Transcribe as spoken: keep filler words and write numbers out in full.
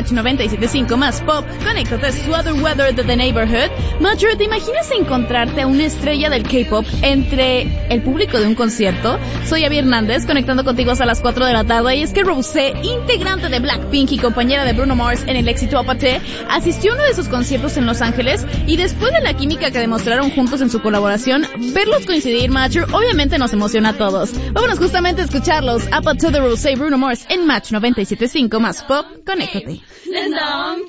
Match noventa y siete punto cinco más pop. Conéctate, Sweater Weather de The Neighborhood. Matcher, ¿te imaginas encontrarte a una estrella del K-pop entre el público de un concierto? Soy Abby Hernández, conectando contigo hasta las cuatro de la tarde, y es que Rosé, integrante de Blackpink y compañera de Bruno Mars en el éxito Apathy, asistió a uno de sus conciertos en Los Ángeles, y después de la química que demostraron juntos en su colaboración, verlos coincidir, Matcher, obviamente nos emociona a todos. Vámonos justamente a escucharlos. Apathy de Rosé y Bruno Mars en Match noventa y siete punto cinco más pop. Conéctate.